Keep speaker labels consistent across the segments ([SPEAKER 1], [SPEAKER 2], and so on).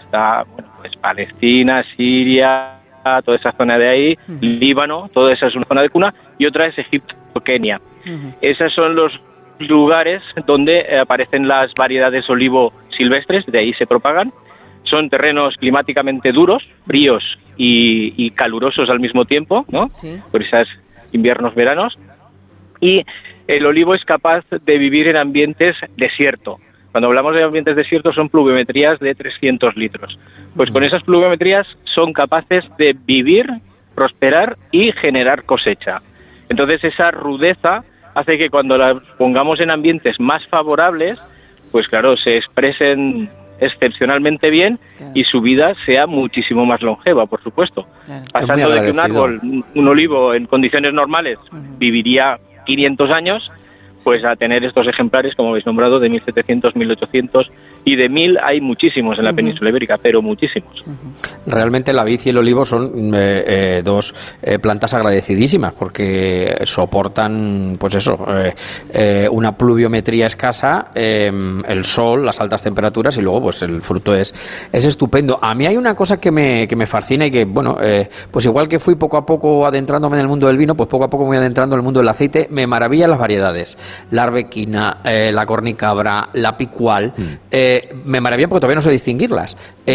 [SPEAKER 1] está pues Palestina, Siria, toda esa zona de ahí, Líbano, toda esa es una zona de cuna, y otra es Egipto, Kenia. Esos son los lugares donde aparecen las variedades olivo silvestres, de ahí se propagan. Son terrenos climáticamente duros, fríos y calurosos al mismo tiempo, ¿no? Sí. Por esos inviernos, veranos. Y el olivo es capaz de vivir en ambientes desierto. Cuando hablamos de ambientes desiertos son pluviometrías de 300 litros. Pues con esas pluviometrías son capaces de vivir, prosperar y generar cosecha. Entonces esa rudeza hace que cuando las pongamos en ambientes más favorables, pues claro, se expresen excepcionalmente bien, claro, y su vida sea muchísimo más longeva, por supuesto. Claro. Pasando de que un árbol, un olivo en condiciones normales viviría 500 años, pues a tener estos ejemplares, como habéis nombrado, de 1700, 1800 y de 1000 hay muchísimos en la península ibérica, pero muchísimos.
[SPEAKER 2] Realmente la vid y el olivo son dos plantas agradecidísimas porque soportan, pues eso, una pluviometría escasa, el sol, las altas temperaturas y luego pues el fruto es estupendo. A mí hay una cosa que me fascina y que, bueno, pues igual que fui poco a poco adentrándome en el mundo del vino, pues poco a poco me voy adentrando en el mundo del aceite. Me maravillan las variedades. La arbequina, la cornicabra, la picual, me maravillan porque todavía no sé distinguirlas.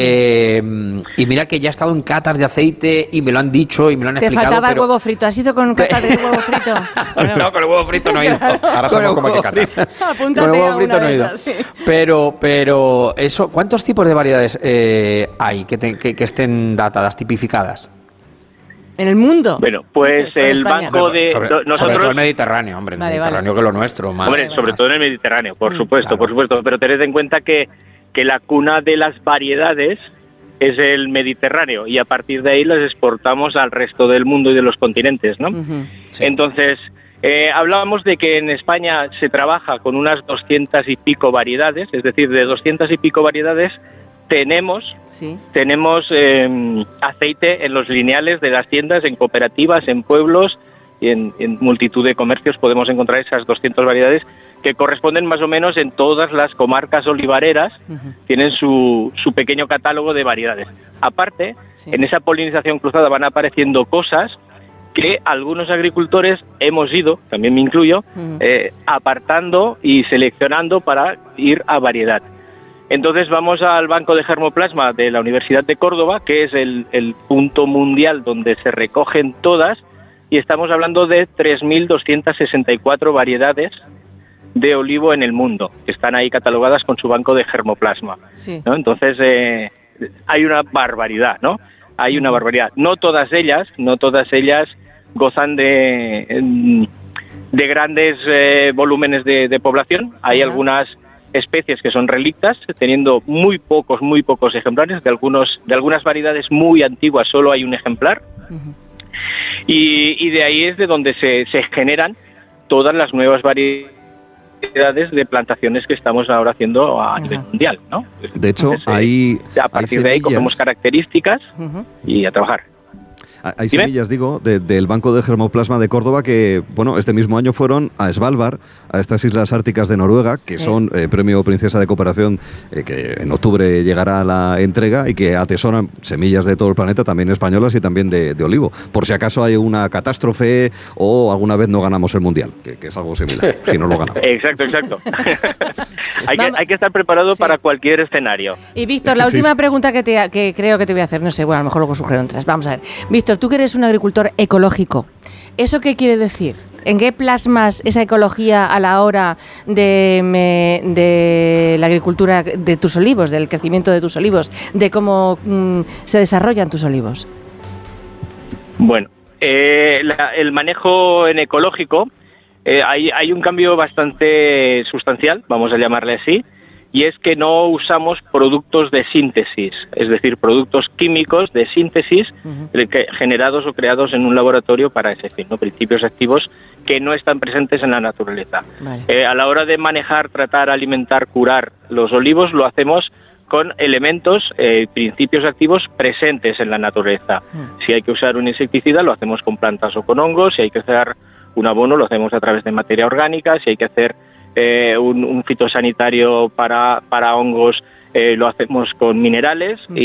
[SPEAKER 2] Y mira que ya he estado en catas de aceite y me lo han dicho y me lo han explicado.
[SPEAKER 3] Te faltaba el huevo frito. ¿Has ido con catas de huevo frito?
[SPEAKER 2] Bueno, no, con el huevo frito no he ido.
[SPEAKER 4] Ahora sabemos cómo hay que catar.
[SPEAKER 3] Apúntate con el huevo frito no he ido. Sí.
[SPEAKER 2] Pero eso, ¿cuántos tipos de variedades hay que estén datadas, tipificadas?
[SPEAKER 3] ¿En el mundo?
[SPEAKER 1] Bueno, pues el banco de...
[SPEAKER 2] nosotros, sobre todo el Mediterráneo, hombre, el Mediterráneo que lo nuestro. Más,
[SPEAKER 1] hombre, sobre todo en el Mediterráneo, por supuesto, claro, por supuesto, pero tened en cuenta que la cuna de las variedades es el Mediterráneo y a partir de ahí las exportamos al resto del mundo y de los continentes, ¿no? Sí. Entonces, hablábamos de que en España se trabaja con unas 200 y pico variedades, es decir, de 200 y pico variedades tenemos aceite en los lineales de las tiendas, en cooperativas, en pueblos y en multitud de comercios podemos encontrar esas 200 variedades que corresponden más o menos en todas las comarcas olivareras, tienen su pequeño catálogo de variedades. Aparte, en esa polinización cruzada van apareciendo cosas que algunos agricultores hemos ido, también me incluyo, apartando y seleccionando para ir a variedad. Entonces vamos al Banco de Germoplasma de la Universidad de Córdoba, que es el punto mundial donde se recogen todas, y estamos hablando de 3.264 variedades de olivo en el mundo, que están ahí catalogadas con su banco de germoplasma. Sí. ¿No? Entonces hay una barbaridad, ¿no? Hay una barbaridad. No todas ellas gozan de grandes volúmenes de población. Hay algunas especies que son relictas, teniendo muy pocos ejemplares. De algunas variedades muy antiguas solo hay un ejemplar. Y de ahí es de donde se generan todas las nuevas variedades de plantaciones que estamos ahora haciendo a nivel mundial, ¿no?
[SPEAKER 4] De hecho,
[SPEAKER 1] entonces, a partir de ahí cogemos características y a trabajar.
[SPEAKER 4] Hay semillas, digo, del Banco de Germoplasma de Córdoba que, bueno, este mismo año fueron a Svalbard, a estas islas árticas de Noruega, que son Premio Princesa de Cooperación, que en octubre llegará a la entrega y que atesoran semillas de todo el planeta, también españolas y también de olivo. Por si acaso hay una catástrofe o alguna vez no ganamos el Mundial, que es algo similar, si no lo ganamos.
[SPEAKER 1] Exacto. hay que estar preparado para cualquier escenario.
[SPEAKER 3] Y Víctor, la última pregunta que creo que te voy a hacer, no sé, bueno, a lo mejor luego sugiero otras. Vamos a ver. Víctor, tú que eres un agricultor ecológico, ¿eso qué quiere decir? ¿En qué plasmas esa ecología a la hora de la agricultura de tus olivos, del crecimiento de tus olivos, de cómo se desarrollan tus olivos?
[SPEAKER 1] Bueno, el manejo en ecológico, hay un cambio bastante sustancial, vamos a llamarle así, y es que no usamos productos de síntesis, es decir, productos químicos de síntesis generados o creados en un laboratorio para ese fin, ¿no? Principios activos que no están presentes en la naturaleza. Vale. A la hora de manejar, tratar, alimentar, curar los olivos, lo hacemos con elementos, principios activos presentes en la naturaleza. Si hay que usar un insecticida, lo hacemos con plantas o con hongos. Si hay que hacer un abono, lo hacemos a través de materia orgánica. Si hay que hacer un fitosanitario para hongos, lo hacemos con minerales.